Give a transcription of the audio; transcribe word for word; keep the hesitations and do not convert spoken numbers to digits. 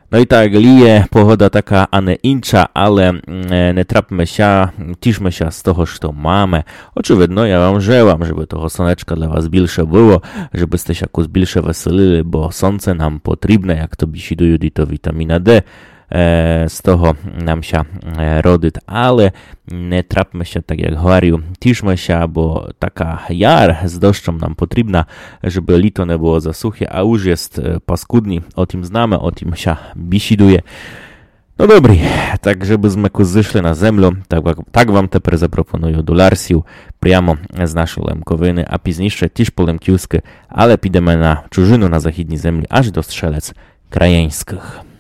No i tak, lije, pogoda taka, a nie incha, ale nie trapmy się, ciszmy się z toho, co mamy. Oczywiście, ja wam żełam, żeby toho słoneczka dla was bilsze było, żebyście się jakoś bilsze weselili, bo słońce nam potrzebne, jak to bisidują, to witamina D. Z toho nam się rodyt, ale nie trapmy się, tak jak говорю, ciszmy się, bo taka jar z deszczem nam potrzebna, żeby lito nie było za suche, a już jest paskudni, o tym znamy, o tym się bisiduje. No dobry, tak żebyśmy zeszli na ziemię, tak, tak wam teraz zaproponuję dolarsję, priamo z naszej Lemkowiny, a później też po Lemkiewskie, ale pidemy na czużynu na zachodniej ziemi, aż do Strzelec Krajeńskich.